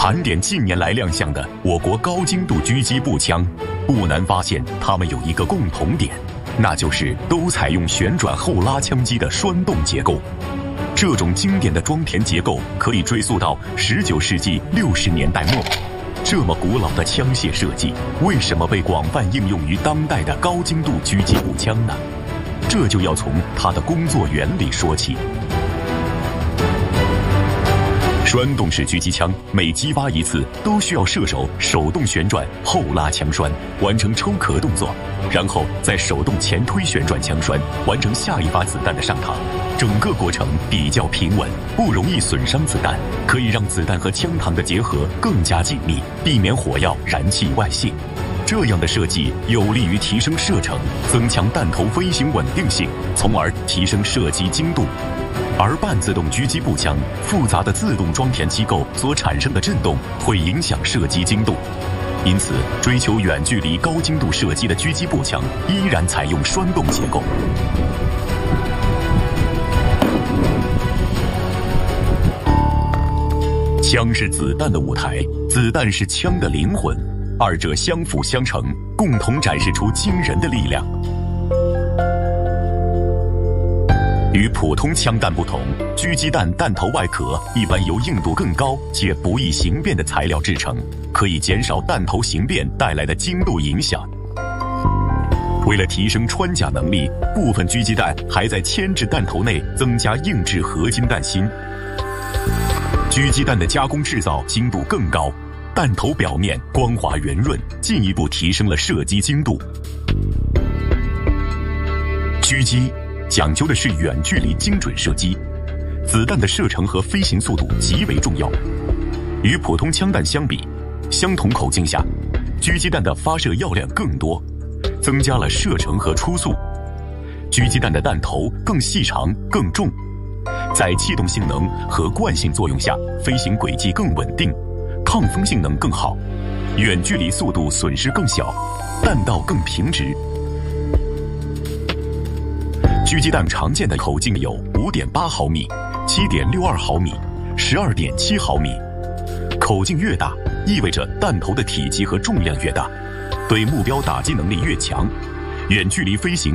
盘点近年来亮相的我国高精度狙击步枪，不难发现它们有一个共同点，那就是都采用旋转后拉枪机的栓动结构。这种经典的装填结构可以追溯到19世纪60年代末。这么古老的枪械设计，为什么被广泛应用于当代的高精度狙击步枪呢？这就要从它的工作原理说起。栓动式狙击枪每击发一次都需要射手手动旋转后拉枪栓，完成抽壳动作，然后再手动前推旋转枪栓，完成下一发子弹的上膛。整个过程比较平稳，不容易损伤子弹，可以让子弹和枪膛的结合更加紧密，避免火药燃气外泄。这样的设计有利于提升射程，增强弹头飞行稳定性，从而提升射击精度。而半自动狙击步枪复杂的自动装填机构所产生的震动会影响射击精度，因此追求远距离高精度射击的狙击步枪依然采用栓动结构。枪是子弹的舞台，子弹是枪的灵魂，二者相辅相成，共同展示出惊人的力量。与普通枪弹不同，狙击弹弹头外壳一般由硬度更高且不易形变的材料制成，可以减少弹头形变带来的精度影响。为了提升穿甲能力，部分狙击弹还在铅制弹头内增加硬质合金弹芯。狙击弹的加工制造精度更高，弹头表面光滑圆润，进一步提升了射击精度。狙击讲究的是远距离精准射击，子弹的射程和飞行速度极为重要。与普通枪弹相比，相同口径下，狙击弹的发射药量更多，增加了射程和初速。狙击弹的弹头更细长、更重，在气动性能和惯性作用下，飞行轨迹更稳定，抗风性能更好，远距离速度损失更小，弹道更平直。狙击弹常见的口径有 5.8 毫米、7.62 毫米、12.7 毫米。口径越大，意味着弹头的体积和重量越大，对目标打击能力越强，远距离飞行